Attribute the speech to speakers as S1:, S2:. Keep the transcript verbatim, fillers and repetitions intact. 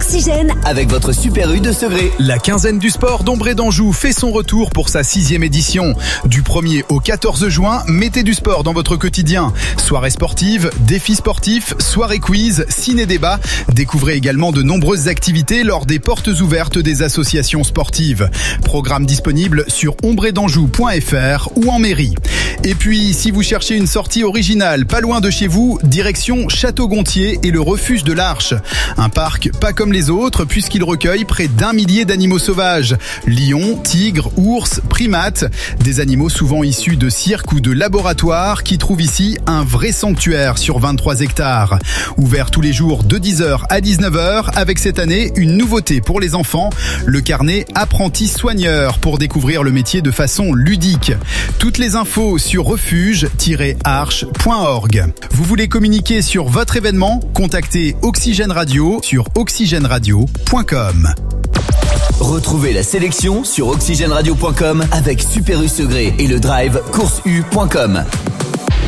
S1: Oxygène
S2: avec votre Super U de Segré.
S3: La quinzaine du sport d'Ombré d'Anjou fait son retour pour sa sixième édition. Du premier au quatorze juin, mettez du sport dans votre quotidien. Soirée sportive, défis sportifs, soirée quiz, ciné-débat. Découvrez également de nombreuses activités lors des portes ouvertes des associations sportives. Programme disponible sur ombré d'anjou point f r ou en mairie. Et puis, si vous cherchez une sortie originale, pas loin de chez vous, direction Château-Gontier et le refuge de l'Arche. Un parc pas comme les autres puisqu'il recueille près d'un millier d'animaux sauvages. Lions, tigres, ours, primates. Des animaux souvent issus de cirques ou de laboratoires qui trouvent ici un vrai sanctuaire sur vingt-trois hectares. Ouvert tous les jours de dix heures à dix-neuf heures avec cette année une nouveauté pour les enfants, le carnet apprenti soigneur pour découvrir le métier de façon ludique. Toutes les infos sur refuge tiret arche point org. Vous voulez communiquer sur votre événement? Contactez Oxygène Radio sur oxygène radio point com.
S2: Retrouvez la sélection sur oxygène radio point com avec Super U Segré et le drive course u point com.